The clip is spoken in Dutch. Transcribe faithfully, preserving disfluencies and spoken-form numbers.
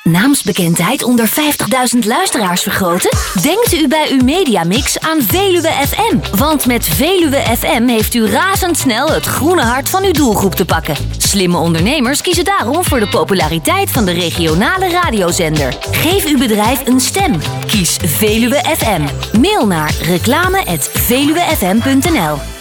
naamsbekendheid onder vijftigduizend luisteraars vergroten? Denkt u bij uw Mediamix aan Veluwe F M. Want met Veluwe F M heeft u razendsnel het groene hart van uw doelgroep te pakken. Slimme ondernemers kiezen daarom voor de populariteit van de regionale radiozender. Geef uw bedrijf een stem. Kies Veluwe F M. Mail naar reclame at veluwefm punt n l.